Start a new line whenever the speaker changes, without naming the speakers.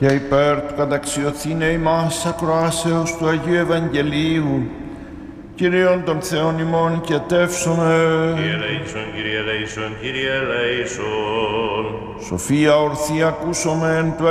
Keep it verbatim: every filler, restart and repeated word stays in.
και υπέρ του καταξιωθήνε ημάς ακροάσεως του Αγίου Ευαγγελίου, Κυρίων των Θεών ημών και τεύσομαι.
Κύριε ελέησον, Κύριε ελέησον, Κύριε ελέησον.
Σοφία ορθή ακούσομεν του